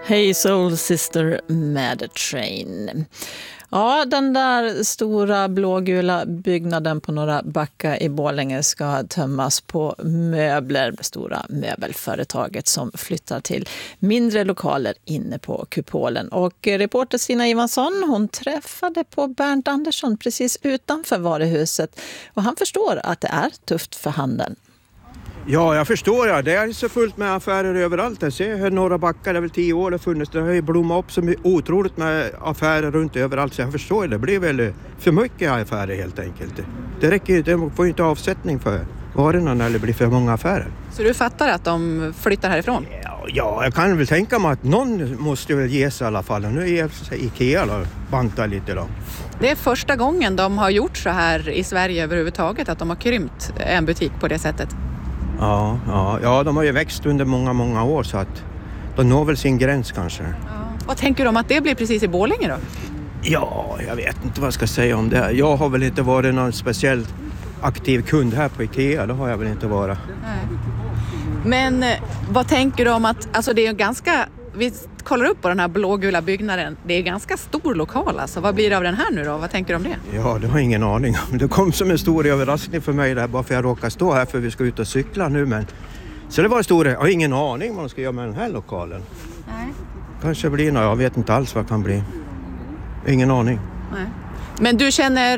Hey Soul Sister med Train. Ja, den där stora blågula byggnaden på Norra Backa i Borlänge ska tömmas på möbler. Det stora möbelföretaget som flyttar till mindre lokaler inne på kupolen. Och reporter Stina Ivansson, hon träffade på Bernt Andersson precis utanför varuhuset. Och han förstår att det är tufft för handeln. Ja, jag förstår. Ja. Det är så fullt med affärer överallt. Jag ser här Norra Backa, det är väl 10 år det funnits. Det har ju blommat upp så otroligt med affärer runt överallt. Så jag förstår, det blir väl för mycket affärer helt enkelt. Det räcker, det får ju inte avsättning för varorna när det blir för många affärer. Så du fattar att de flyttar härifrån? Ja, jag kan väl tänka mig att någon måste väl ge sig i alla fall. Nu är Ikea då, banta lite då. Det är första gången de har gjort så här i Sverige överhuvudtaget, att de har krympt en butik på det sättet. Ja, de har ju växt under många år så att de når väl sin gräns kanske. Ja. Vad tänker du om att det blir precis i Borlänge då? Ja, jag vet inte vad jag ska säga om det. Jag har väl inte varit någon speciell aktiv kund här på Ikea, det har jag väl inte varit. Nej. Men vad tänker du om att, alltså det är ju ganska, vi kollar upp på den här blågula byggnaden, det är ganska stor lokal alltså. Vad blir det av den här nu då? Vad tänker du om det? Ja, det har jag ingen aning om. Det kom som en stor överraskning för mig där, bara för jag råkar stå här för vi ska ut och cykla nu. Men... Så det var en stor, jag har ingen aning vad de ska göra med den här lokalen. Nej. Kanske blir något, jag vet inte alls vad det kan bli. Ingen aning. Nej. Men du känner,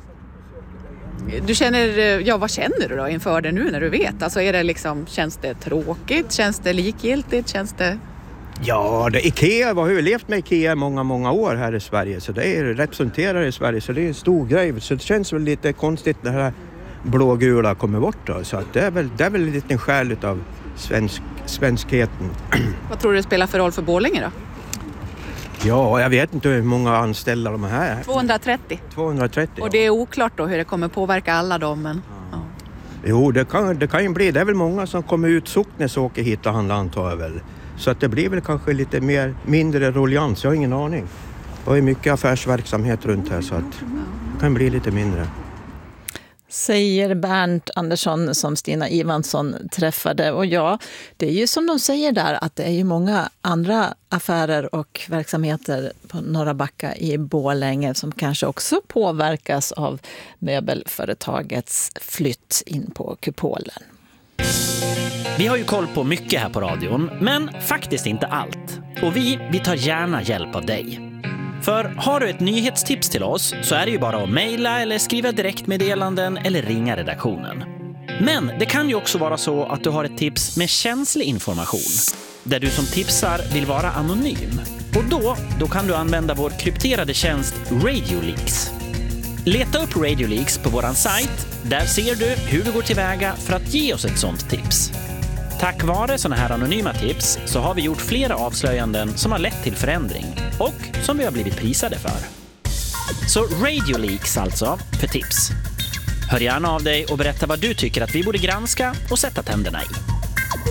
ja vad känner du då inför det nu när du vet? Alltså är det liksom, känns det tråkigt? Känns det likgiltigt? Känns det... Ja, Ikea har ju levt med Ikea många år här i Sverige. Så det är representerar i Sverige, så det är en stor grej. Så det känns väl lite konstigt när det här blågula kommer bort då. Så att det är väl en liten skäl av svenskheten. Vad tror du det spelar för roll för Borlänge då? Ja, jag vet inte hur många anställda de är här. 230. 230, och det är oklart då hur det kommer påverka alla dem. Men, ja. Jo, det kan ju bli. Det är väl många som kommer ut Socknes och åker hit och handlar antar jag väl. Så att det blir väl kanske lite mindre ruljans. Jag har ingen aning. Det är mycket affärsverksamhet runt här så att det kan bli lite mindre. Säger Bernt Andersson som Stina Ivansson träffade. Och ja, det är ju som de säger där att det är ju många andra affärer och verksamheter på Norra Backa i Borlänge som kanske också påverkas av möbelföretagets flytt in på kupolen. Vi har ju koll på mycket här på radion, men faktiskt inte allt. Och vi tar gärna hjälp av dig. För har du ett nyhetstips till oss så är det ju bara att mejla eller skriva direktmeddelanden eller ringa redaktionen. Men det kan ju också vara så att du har ett tips med känslig information, där du som tipsar vill vara anonym. Och då kan du använda vår krypterade tjänst Radio Leaks. Leta upp Radio Leaks på våran sajt. Där ser du hur du går tillväga för att ge oss ett sånt tips. Tack vare såna här anonyma tips så har vi gjort flera avslöjanden som har lett till förändring och som vi har blivit prisade för. Så Radio Leaks alltså för tips. Hör gärna av dig och berätta vad du tycker att vi borde granska och sätta tänderna i.